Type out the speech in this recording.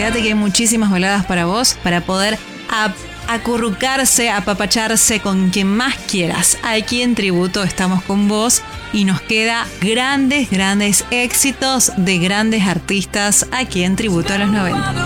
quédate que hay muchísimas baladas para vos, para poder acurrucarse, apapacharse con quien más quieras. Aquí en Tributo estamos con vos y nos queda grandes éxitos de grandes artistas aquí en Tributo a los 90.